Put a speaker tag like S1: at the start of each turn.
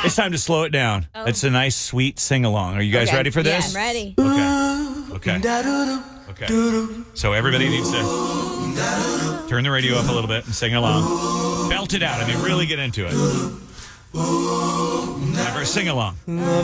S1: it's time to slow it down.
S2: Oh.
S1: It's a nice, sweet sing-along. Are you guys ready for this?
S2: I'm ready.
S1: Okay. So everybody needs to turn the radio up a little bit and sing along. Belt it out. I mean, really get into it. Have our sing-along.